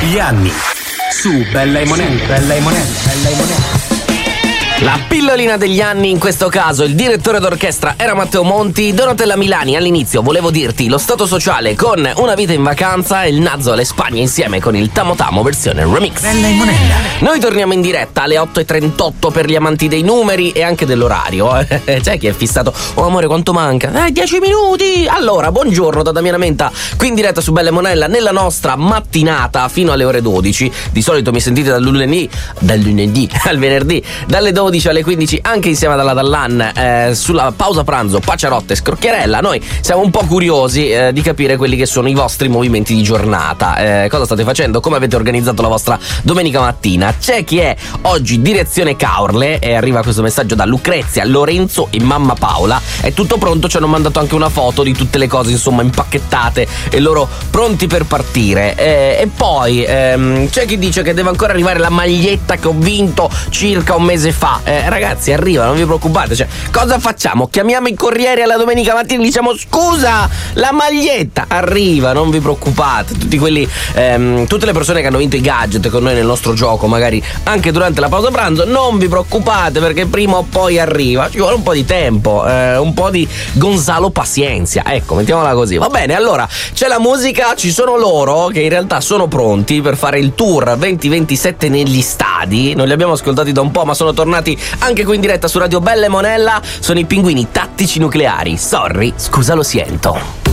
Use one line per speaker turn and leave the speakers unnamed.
Gli anni su Bella e Monelli. Bella e Monelli. Bella e Monelli.
La pillolina degli anni, in questo caso il direttore d'orchestra era Matteo Monti. Donatella Milani all'inizio volevo dirti lo stato sociale con Una vita in vacanza e il Nazzo alle Spagne insieme con il Tamo Tamo versione remix.
Bella e Monella.
Noi torniamo in diretta alle 8:38 per gli amanti dei numeri e anche dell'orario. C'è chi è fissato: oh amore, quanto manca? 10 minuti! Allora, buongiorno da Damiana Menta, qui in diretta su Bella e Monella nella nostra mattinata fino alle ore 12. Di solito mi sentite dal lunedì al venerdì, dalle 12 alle 15, anche insieme ad Alla Dallan, sulla pausa pranzo, Paciarotte e Scrocchierella. Noi siamo un po' curiosi di capire quelli che sono i vostri movimenti di giornata. Cosa state facendo? Come avete organizzato la vostra domenica mattina? C'è chi è oggi direzione Caorle e arriva questo messaggio da Lucrezia, Lorenzo e mamma Paola. È tutto pronto, ci hanno mandato anche una foto di tutte le cose insomma impacchettate e loro pronti per partire. E poi c'è chi dice che deve ancora arrivare la maglietta che ho vinto circa un mese fa. Ragazzi, arriva, non vi preoccupate. Cioè, cosa facciamo? Chiamiamo i corrieri alla domenica mattina e diciamo: scusa, la maglietta arriva, non vi preoccupate. Tutti quelli, tutte le persone che hanno vinto i gadget con noi nel nostro gioco, magari anche durante la pausa pranzo, non vi preoccupate perché prima o poi arriva. Ci vuole un po' di tempo, un po' di Gonzalo pazienza, ecco, mettiamola così. Va bene, allora c'è la musica, ci sono loro che in realtà sono pronti per fare il tour 2027 negli stadi. Non li abbiamo ascoltati da un po', ma sono tornati anche qui in diretta su Radio Bella e Monella. Sono i Pinguini Tattici Nucleari. Sorry, scusa, lo siento.